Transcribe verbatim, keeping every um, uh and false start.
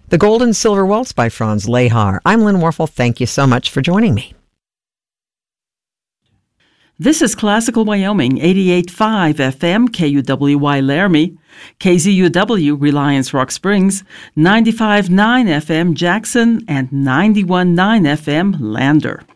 The Gold and Silver Waltz by Franz Lehar. I'm Lynn Warfel. Thank you so much for joining me. This is Classical Wyoming, eighty-eight point five F M, K U W Y Laramie, K Z U W Reliance Rock Springs, ninety-five point nine F M Jackson, and ninety-one point nine F M Lander.